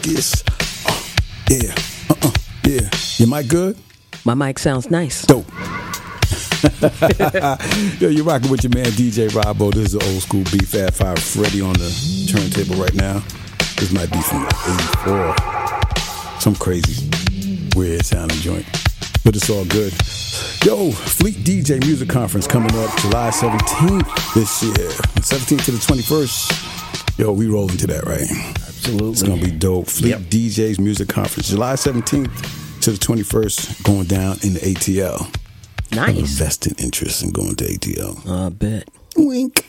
focus. Yeah. Yeah. Your mic good? My mic sounds nice. Dope. Yo, you're rocking with your man DJ Robbo. This is the old school beat. Fat Five Freddy on the turntable right now. This might be from 84. Some crazy, weird sounding joint. But it's all good. Yo, Fleet DJ Music Conference coming up July 17th this year. 17th to the 21st. Yo, we rolling to that, right? Absolutely. It's going to be dope. Fleet DJs Music Conference. July 17th to the 21st, going down in the ATL. Nice. I have a vested interest in going to ATL. I bet. Wink.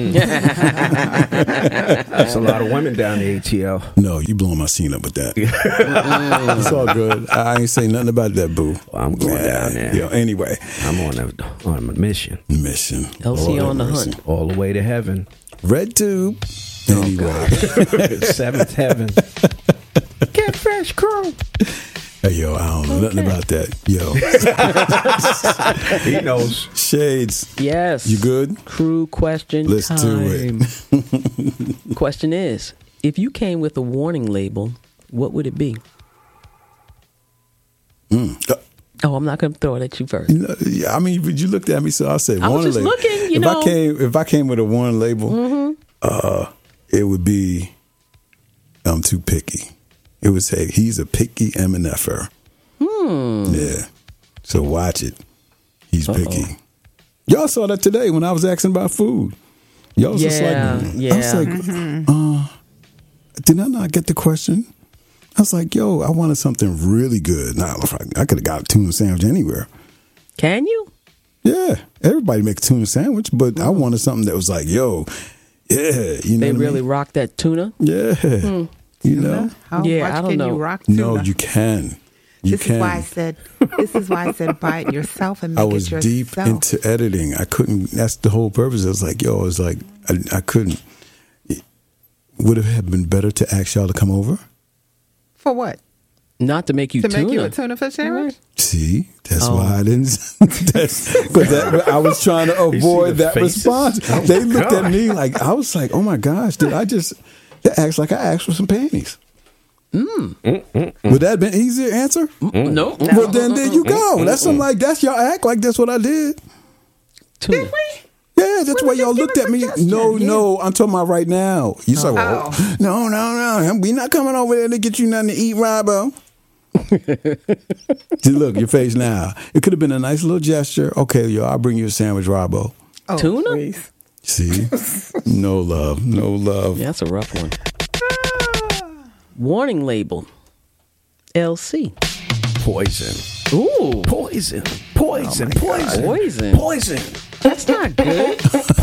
There's a lot of women down the ATL. No, you blowing my scene up with that. It's all good. I ain't saying nothing about that, boo. Well, I'm going down there. Yo, anyway. I'm on a mission. LC on the hunt. All the way to heaven. Red tube. Anyway. Seventh heaven. Get fresh crew. Hey, yo, I don't know nothing about that. Yo. He knows. Shades. Yes. You good? Crew question Let's time. do it. Question is, if you came with a warning label, what would it be? Oh, I'm not going to throw it at you first. I mean, you looked at me, so I'll say I was warning just label. looking, If I came with a warning label, it would be, I'm too picky. It would say, he's a picky M&F-er. Yeah. So watch it. He's picky. Y'all saw that today when I was asking about food. Y'all was just like, I was like, did I not get the question? I was like, yo, I wanted something really good. Nah, I could have got a tuna sandwich anywhere. Can you? Yeah. Everybody makes a tuna sandwich, but I wanted something that was like, yo, yeah. You know They really rock that tuna? Yeah. You know? How much I don't can know. you rock tuna? No, you can. This is why I said buy it yourself and make I was it yourself. deep into editing. I couldn't. That's the whole purpose. I was like, yo, I couldn't. Would it have been better to ask y'all to come over? For what? Not to make you To tuna. make you a tuna fish sandwich? See, that's why I didn't. I was trying to avoid that response. They looked at me like I was like, oh my gosh, did I just? They asked like I asked for some panties. Would that have been an easier answer? No. Well, then there you go. That's something like that's y'all act like that's what I did. Tuna. Did we? Yeah, that's why y'all looked at me. No, I'm talking about right now. You say, well, no, we not coming over there to get you nothing to eat, Robbo. See, look, your face now. It could have been a nice little gesture. Okay, yo, I'll bring you a sandwich, Robbo. Oh, Tuna? please. See? No love. Yeah, that's a rough one. Warning label. LC. Poison. Ooh. Poison. That's not good.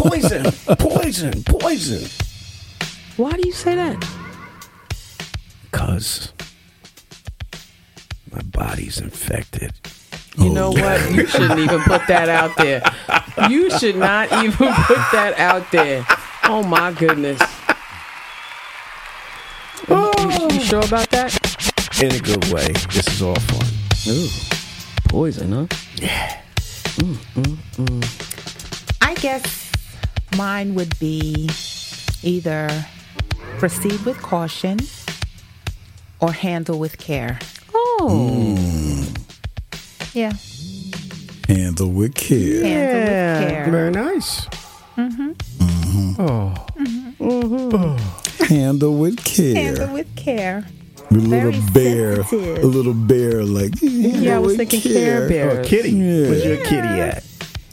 Poison. Why do you say that? Because my body's infected. You know what? You shouldn't even put that out there. You should not even put that out there. Oh, my goodness. You sure about that? In a good way. This is all fun. Ooh. Poison, huh? Yeah. I guess mine would be either proceed with caution or handle with care. Oh. Yeah. Handle with care. Handle with care. Very nice. Handle with care. Handle with care. A little bear. sensitive. A little bear, like, Yeah, I was thinking Care Bears. Oh, kitty. Yeah. Where's your kitty at?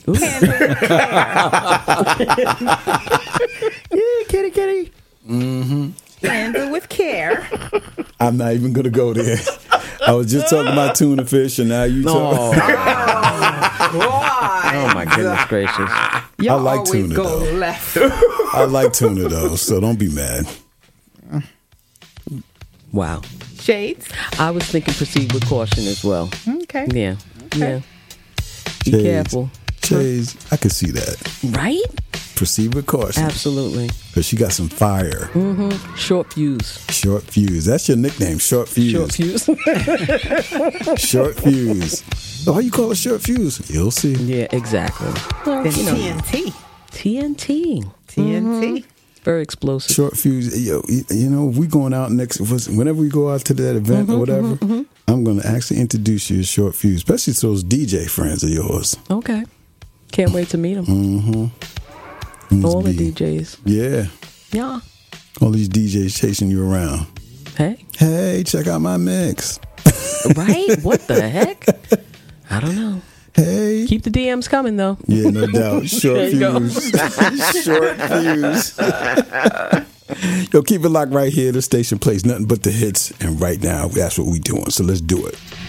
Yeah, kitty. Handle with care. I'm not even going to go there. I was just talking about tuna fish, and now you talk. Oh, my goodness gracious. Y'all I like always tuna, go though. left. I like tuna, though, so don't be mad. Wow. Shades. I was thinking proceed with caution as well. Okay. Yeah. Yeah. Be Shades. careful. Shades, I could see that. Right? Proceed with caution. Absolutely. Because she got some fire. Short fuse. Short fuse. That's your nickname, Short Fuse. Short fuse. Short fuse. Oh, how you call it Short Fuse? You'll see. Yeah, exactly. Then TNT. TNT. TNT. Very explosive. Short fuse. Yo, you know, if we going out whenever we go out to that event or whatever, I'm going to actually introduce you to Short Fuse, especially to those DJ friends of yours. Okay. Can't wait to meet them. All the DJs. Yeah. Yeah. All these DJs chasing you around. Hey, check out my mix. Right? What the heck? I don't know. Hey. Keep the DMs coming, though. Yeah, no doubt. Short fuse. Short fuse. Yo, keep it locked right here. The station plays nothing but the hits. And right now, that's what we doing. So let's do it.